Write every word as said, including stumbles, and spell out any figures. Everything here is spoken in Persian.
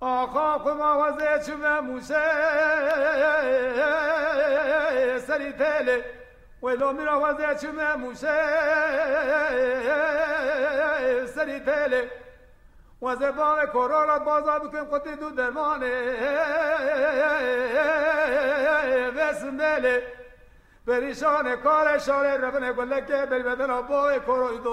آخا کما وزه چمه موشه سری تله ولو میرا وزه چمه موشه سری تله وزه باغ کرارا بازا بکن قطی دو درمانه بسم بله پریشان کار شاره ربنه گلکه بل بدن باغ کرای دو